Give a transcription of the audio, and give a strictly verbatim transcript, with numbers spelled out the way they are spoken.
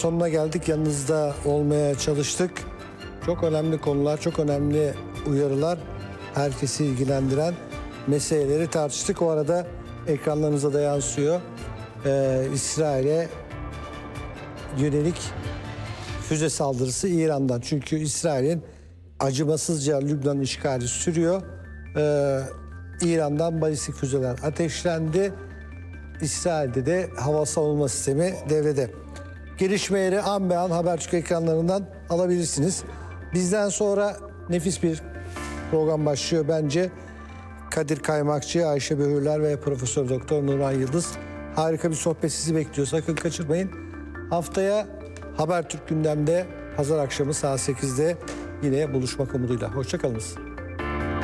Sonuna geldik. Yanınızda olmaya çalıştık. Çok önemli konular, çok önemli uyarılar, herkesi ilgilendiren meseleleri tartıştık. O arada ekranlarınıza da yansıyor. Ee, İsrail'e yönelik füze saldırısı İran'dan. Çünkü İsrail'in acımasızca Lübnan işgali sürüyor. Ee, İran'dan balistik füzeler ateşlendi. İsrail'de de hava savunma sistemi devrede. Gelişmeleri an be an Habertürk ekranlarından alabilirsiniz. Bizden sonra nefis bir program başlıyor bence. Kadir Kaymakçı, Ayşe Böğürler ve Profesör Doktor Nurhan Yıldız. Harika bir sohbet sizi bekliyor. Sakın kaçırmayın. Haftaya Habertürk gündemde pazar akşamı saat sekizde yine buluşmak umuduyla. Hoşça kalınız.